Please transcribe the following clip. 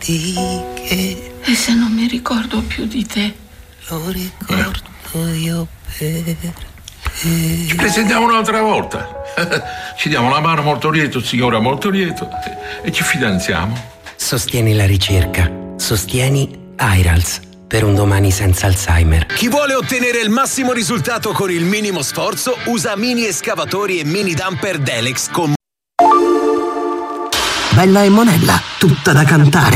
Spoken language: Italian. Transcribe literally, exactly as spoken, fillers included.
che... E se non mi ricordo più di te? Lo ricordo io per... Ci presentiamo un'altra volta. Ci diamo la mano molto lieto, signora molto lieto, e ci fidanziamo. Sostieni la ricerca. Sostieni AIRALS. Per un domani senza Alzheimer. Chi vuole ottenere il massimo risultato con il minimo sforzo usa mini escavatori e mini dumper Delex con... Bella e Monella, tutta da cantare.